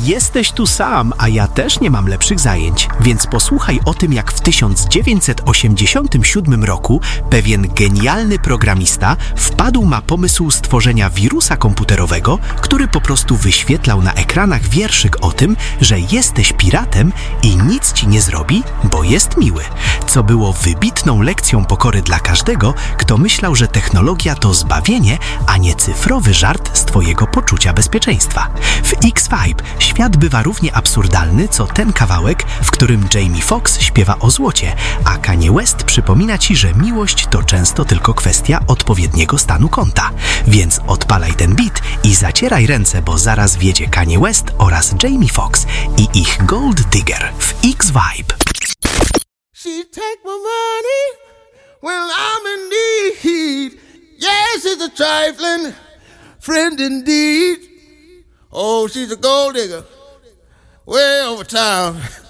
Jesteś tu sam, a ja też nie mam lepszych zajęć, więc posłuchaj o tym, jak w 1987 roku pewien genialny programista wpadł na pomysł stworzenia wirusa komputerowego, który po prostu wyświetlał na ekranach wierszyk o tym, że jesteś piratem i nic ci nie zrobi, bo jest miły, co było wybitną lekcją pokory dla każdego, kto myślał, że technologia to zbawienie, a nie cyfrowy żart z twojego poczucia bezpieczeństwa. W X-Vibe świat bywa równie absurdalny, co ten kawałek, w którym Jamie Foxx śpiewa o złocie, a Kanye West przypomina ci, że miłość to często tylko kwestia odpowiedniego stanu konta. Więc odpalaj ten beat i zacieraj ręce, bo zaraz wjedzie Kanye West oraz Jamie Foxx i ich Gold Digger w X-Vibe. She take my money when I'm in need. Yes, she's a trifling friend indeed. Oh, she's a gold digger way over town.